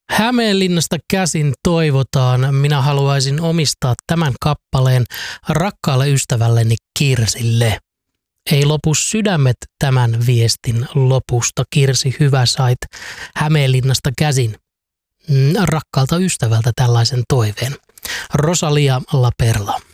Hämeenlinnasta käsin toivotaan. Minä haluaisin omistaa tämän kappaleen rakkaalle ystävälleni Kirsille. Ei lopu sydämet tämän viestin lopusta. Kirsi, hyvä sait Hämeenlinnasta käsin rakkaalta ystävältä tällaisen toiveen. Rosalia La Perla.